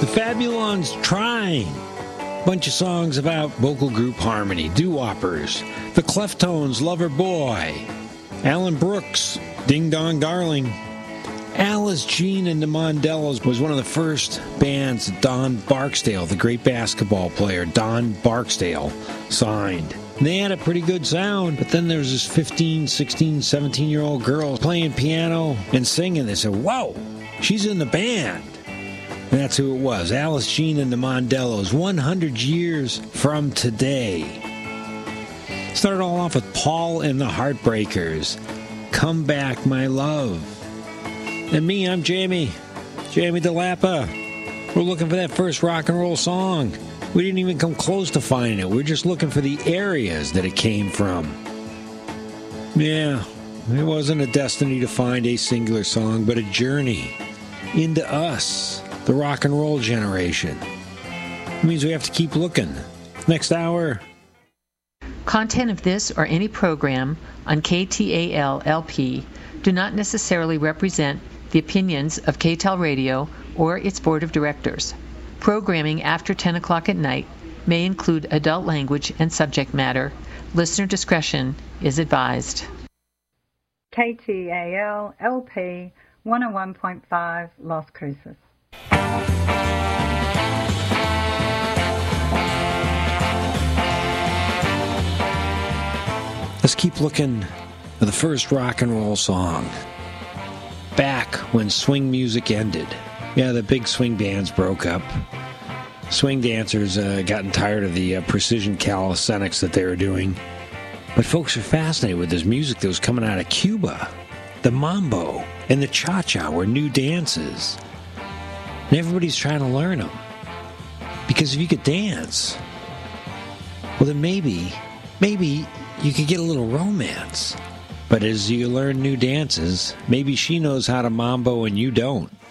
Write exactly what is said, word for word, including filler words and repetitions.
The Fabulons Trying. Bunch of songs about vocal group harmony. Doo-woppers. The Cleftones, Lover Boy. Alan Brooks, Ding Dong Darling. Alice Jean and the Mondellos was one of the first bands that Don Barksdale, the great basketball player Don Barksdale, signed. And they had a pretty good sound, but then there was this fifteen, sixteen, seventeen-year-old girl playing piano and singing. They said, whoa, she's in the band. And that's who it was, Alice Jean and the Mondellos, one hundred years from today. Started all off with Paul and the Heartbreakers, Come Back, My Love. And me, I'm Jamie, Jamie DeLappa. We're looking for that first rock and roll song. We didn't even come close to finding it. We're just looking for the areas that it came from. Yeah, it wasn't a destiny to find a singular song, but a journey into us, the rock and roll generation. It means we have to keep looking. Next hour. Content of this or any program on K T A L L P do not necessarily represent the opinions of K T A L Radio or its board of directors. Programming after ten o'clock at night may include adult language and subject matter. Listener discretion is advised. K T A L L P one oh one point five Las Cruces. Let's keep looking for the first rock and roll song. Back when swing music ended. Yeah, the big swing bands broke up. Swing dancers uh, gotten tired of the uh, precision calisthenics that they were doing. But folks are fascinated with this music that was coming out of Cuba. The mambo and the cha-cha were new dances. And everybody's trying to learn them. Because if you could dance, well then maybe, maybe you could get a little romance. But as you learn new dances, maybe she knows how to mambo and you don't.